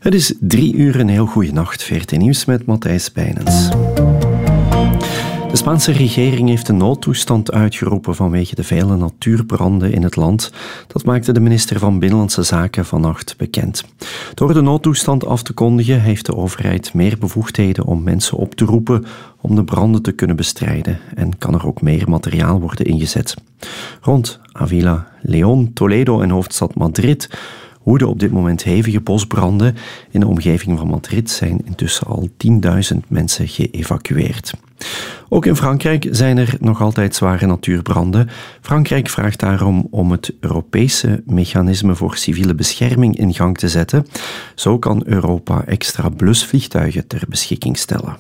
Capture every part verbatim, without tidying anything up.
Het is drie uur, een heel goede nacht. V R T Nieuws met Matthijs Bijnens. De Spaanse regering heeft een noodtoestand uitgeroepen vanwege de vele natuurbranden in het land. Dat maakte de minister van Binnenlandse Zaken vannacht bekend. Door de noodtoestand af te kondigen heeft de overheid meer bevoegdheden om mensen op te roepen om de branden te kunnen bestrijden en kan er ook meer materiaal worden ingezet. Rond Avila, León, Toledo en hoofdstad Madrid woeden op dit moment hevige bosbranden. In de omgeving van Madrid zijn intussen al tienduizend mensen geëvacueerd. Ook in Frankrijk zijn er nog altijd zware natuurbranden. Frankrijk vraagt daarom om het Europese mechanisme voor civiele bescherming in gang te zetten. Zo kan Europa extra blusvliegtuigen ter beschikking stellen.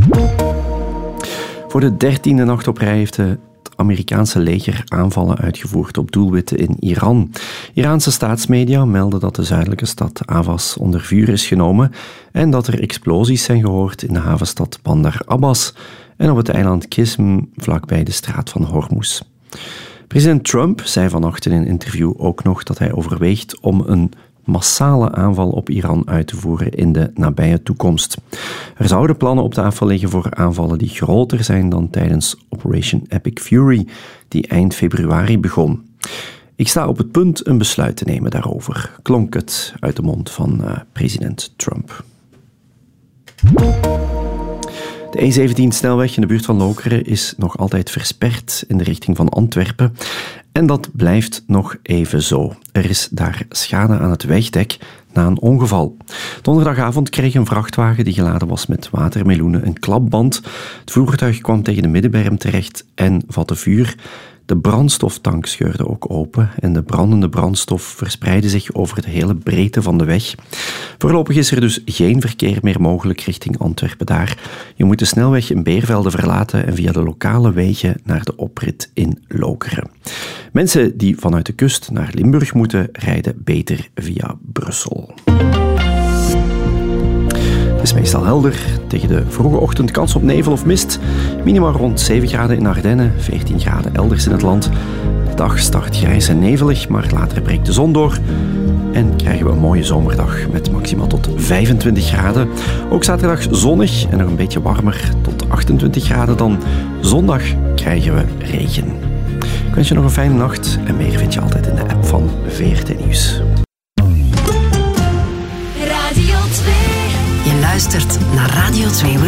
Voor de dertiende nacht op rij heeft de Het Amerikaanse leger aanvallen uitgevoerd op doelwitten in Iran. Iraanse staatsmedia melden dat de zuidelijke stad Avaz onder vuur is genomen en dat er explosies zijn gehoord in de havenstad Bandar Abbas en op het eiland Qism vlakbij de straat van Hormuz. President Trump zei vannacht in een interview ook nog dat hij overweegt om een massale aanval op Iran uit te voeren in de nabije toekomst. Er zouden plannen op tafel liggen voor aanvallen die groter zijn dan tijdens Operation Epic Fury, die eind februari begon. Ik sta op het punt een besluit te nemen daarover, klonk het uit de mond van uh, president Trump. De E zeventien-snelweg in de buurt van Lokeren is nog altijd versperd in de richting van Antwerpen. En dat blijft nog even zo. Er is daar schade aan het wegdek na een ongeval. Donderdagavond kreeg een vrachtwagen die geladen was met watermeloenen een klapband. Het voertuig kwam tegen de middenberm terecht en vatte vuur. De brandstoftank scheurde ook open en de brandende brandstof verspreidde zich over de hele breedte van de weg. Voorlopig is er dus geen verkeer meer mogelijk richting Antwerpen daar. Je moet de snelweg in Beervelde verlaten en via de lokale wegen naar de oprit in Lokeren. Mensen die vanuit de kust naar Limburg moeten, rijden beter via Brussel. Het is meestal helder. Tegen de vroege ochtend kans op nevel of mist. Minima rond zeven graden in Ardennen, veertien graden elders in het land. De dag start grijs en nevelig, maar later breekt de zon door. En krijgen we een mooie zomerdag met maximaal tot vijfentwintig graden. Ook zaterdag zonnig en nog een beetje warmer, tot achtentwintig graden dan. Zondag krijgen we regen. Ik wens je nog een fijne nacht en meer vind je altijd in de app van V R T Nieuws. Radio twee. Je luistert naar Radio twee.